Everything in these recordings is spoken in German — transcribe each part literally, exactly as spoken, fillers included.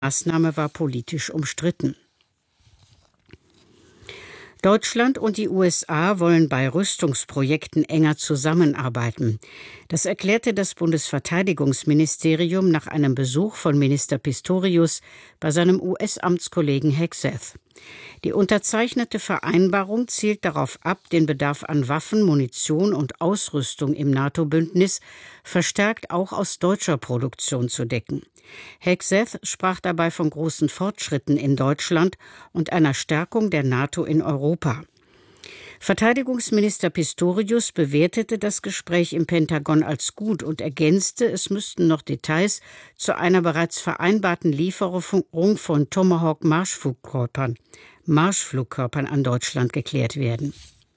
Maßnahme war politisch umstritten. Deutschland und die U S A wollen bei Rüstungsprojekten enger zusammenarbeiten. Das erklärte das Bundesverteidigungsministerium nach einem Besuch von Minister Pistorius bei seinem U S-Amtskollegen Hegseth. Die unterzeichnete Vereinbarung zielt darauf ab, den Bedarf an Waffen, Munition und Ausrüstung im NATO-Bündnis verstärkt auch aus deutscher Produktion zu decken. Hegseth sprach dabei von großen Fortschritten in Deutschland und einer Stärkung der NATO in Europa. Verteidigungsminister Pistorius bewertete das Gespräch im Pentagon als gut und ergänzte, es müssten noch Details zu einer bereits vereinbarten Lieferung von Tomahawk-Marschflugkörpern, Marschflugkörpern an Deutschland geklärt werden.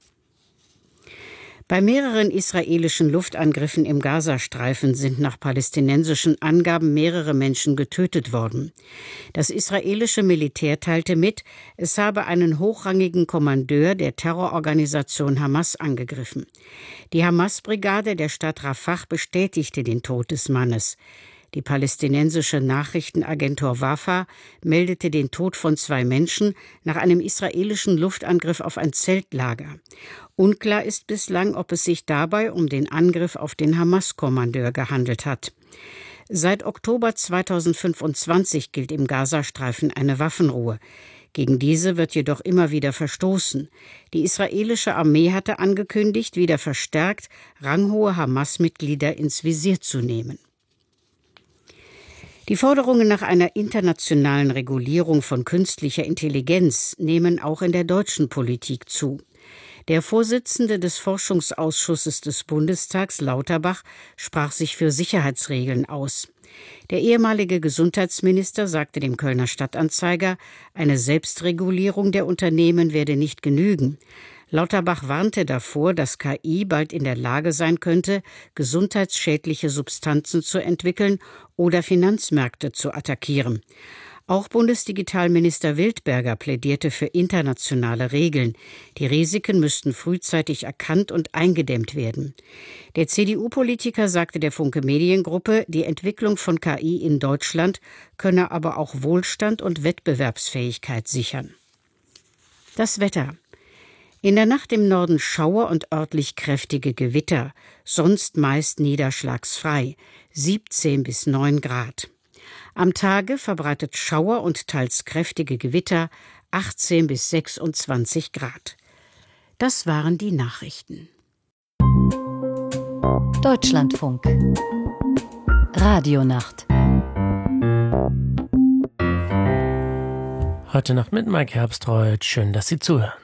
Bei mehreren israelischen Luftangriffen im Gazastreifen sind nach palästinensischen Angaben mehrere Menschen getötet worden. Das israelische Militär teilte mit, es habe einen hochrangigen Kommandeur der Terrororganisation Hamas angegriffen. Die Hamas-Brigade der Stadt Rafah bestätigte den Tod des Mannes. Die palästinensische Nachrichtenagentur Wafa meldete den Tod von zwei Menschen nach einem israelischen Luftangriff auf ein Zeltlager. Unklar ist bislang, ob es sich dabei um den Angriff auf den Hamas-Kommandeur gehandelt hat. Seit Oktober zweitausendfünfundzwanzig gilt im Gazastreifen eine Waffenruhe. Gegen diese wird jedoch immer wieder verstoßen. Die israelische Armee hatte angekündigt, wieder verstärkt ranghohe Hamas-Mitglieder ins Visier zu nehmen. Die Forderungen nach einer internationalen Regulierung von künstlicher Intelligenz nehmen auch in der deutschen Politik zu. Der Vorsitzende des Forschungsausschusses des Bundestags, Lauterbach, sprach sich für Sicherheitsregeln aus. Der ehemalige Gesundheitsminister sagte dem Kölner Stadtanzeiger, eine Selbstregulierung der Unternehmen werde nicht genügen. Lauterbach warnte davor, dass K I bald in der Lage sein könnte, gesundheitsschädliche Substanzen zu entwickeln oder Finanzmärkte zu attackieren. Auch Bundesdigitalminister Wildberger plädierte für internationale Regeln. Die Risiken müssten frühzeitig erkannt und eingedämmt werden. Der C D U-Politiker sagte der Funke Mediengruppe, die Entwicklung von K I in Deutschland könne aber auch Wohlstand und Wettbewerbsfähigkeit sichern. Das Wetter. In der Nacht im Norden Schauer und örtlich kräftige Gewitter, sonst meist niederschlagsfrei, siebzehn bis neun Grad. Am Tage verbreitet Schauer und teils kräftige Gewitter, achtzehn bis sechsundzwanzig Grad. Das waren die Nachrichten. Deutschlandfunk. Radionacht. Heute Nacht mit Mike Herbstreuth. Schön, dass Sie zuhören.